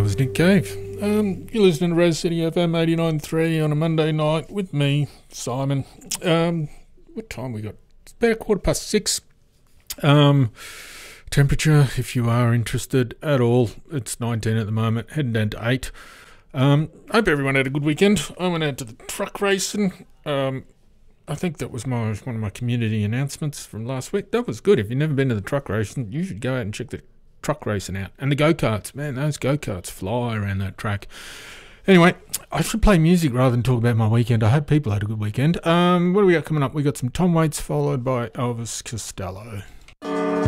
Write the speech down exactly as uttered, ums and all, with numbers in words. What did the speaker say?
was Nick Cave. Um, you're listening to Res City F M eighty-nine point three on a Monday night with me, Simon. Um, what time we got? It's about a quarter past six. Um, temperature, if you are interested at all, it's nineteen at the moment, heading down to eight. Um, hope everyone had a good weekend. I went out to the truck racing. Um, I think that was my one of my community announcements from last week. That was good. If you've never been to the truck racing, you should go out and check the truck racing out. And the go-karts, man, those go-karts fly around that track. Anyway, I should play music rather than talk about my weekend. I hope people had a good weekend. Um, what do we got coming up? We got some Tom Waits followed by Elvis Costello.